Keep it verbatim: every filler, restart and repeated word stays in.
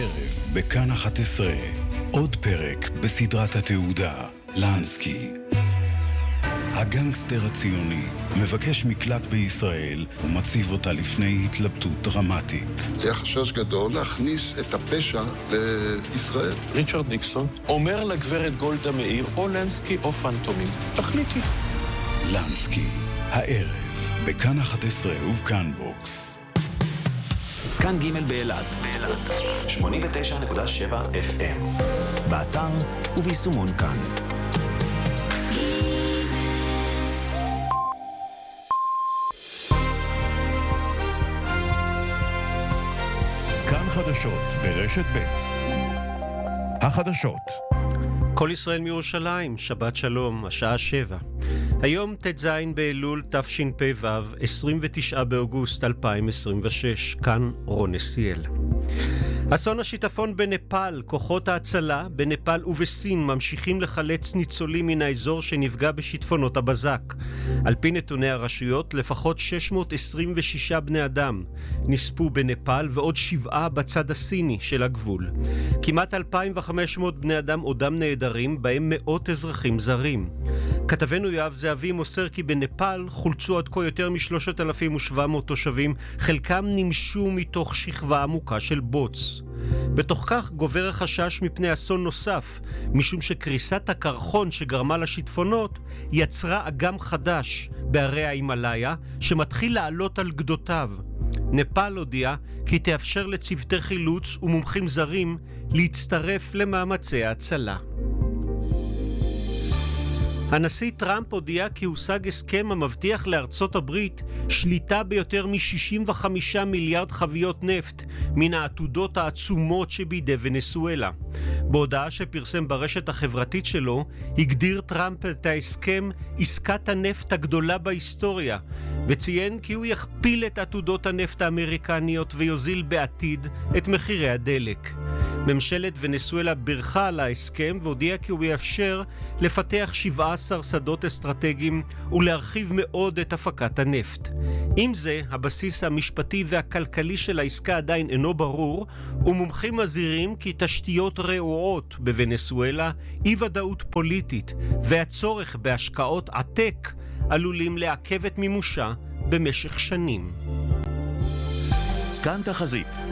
הערב בכאן אחת עשרה, עוד פרק בסדרת התעודה, לנסקי. הגנגסטר הציוני מבקש מקלט בישראל ומציב אותה לפני התלבטות דרמטית. היה חשש גדול להכניס את הפשע לישראל. ריצ'רד ניקסון אומר לגברת גולדה מאיר, או לנסקי או פנטומים. תחליטי. לנסקי, הערב בכאן אחת עשרה ובכאן בוקס. כאן ג' באילת, שמונים ותשע נקודה שבע אף אם, באתר וביישומון כאן. כאן חדשות ברשת ב'. החדשות. כל ישראל מירושלים, שבת שלום, השעה שבע. היום ט"ז באלול תשפ"ו, עשרים ותשעה באוגוסט אלפיים עשרים ושש, כאן רון נסיאל. אסון השיטפון בנפאל, כוחות ההצלה בנפאל ובסין ממשיכים לחלץ ניצולים מן האזור שנפגע בשיטפונות הבזק. על פי נתוני הרשויות, לפחות שש מאות עשרים ושישה בני אדם נספו בנפאל ועוד שבעה בצד הסיני של הגבול. כמעט אלפיים וחמש מאות בני אדם עודם נהדרים, בהם מאות אזרחים זרים. כתבנו יואב זהבי מוסר כי בנפאל חולצו עד כה יותר מ-שלושת אלפים ושבע מאות תושבים, חלקם נמשו מתוך שכבה עמוקה של בוץ. בתוך כך גובר החשש מפני אסון נוסף, משום שקריסת הקרחון שגרמה לשיטפונות יצרה אגם חדש בערי ההימאליה שמתחיל לעלות על גדותיו. נפאל הודיעה כי תאפשר לצוותי חילוץ ומומחים זרים להצטרף למאמצי ההצלה. הנשיא טראמפ הודיע כי הושג הסכם המבטיח לארצות הברית שליטה ביותר מ-שישים וחמישה מיליארד חביות נפט מן העתודות העצומות שבידי ונסואלה. בהודעה שפרסם ברשת החברתית שלו, הגדיר טראמפ את ההסכם עסקת הנפט הגדולה בהיסטוריה, וציין כי הוא יכפיל את עתודות הנפט האמריקניות ויוזיל בעתיד את מחירי הדלק. ממשלת ונסואלה ברכה על ההסכם והודיעה כי הוא יאפשר לפתח שבעה עשר שדות אסטרטגיים ולהרחיב מאוד את הפקת הנפט. עם זה, הבסיס המשפטי והכלכלי של העסקה עדיין אינו ברור, ומומחים מזהירים כי תשתיות רעועות בוונצואלה, אי ודאות פוליטית והצורך בהשקעות עתק עלולים לעכב את מימושה במשך שנים. כאן תחזית.